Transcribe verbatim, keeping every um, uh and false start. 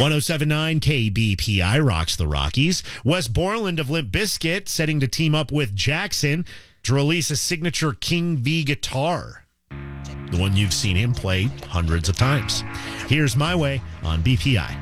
one oh seven point nine K B P I rocks the Rockies. Wes Borland of Limp Bizkit setting to team up with Jackson to release a signature King V guitar. The one you've seen him play hundreds of times. Here's My Way on B P I.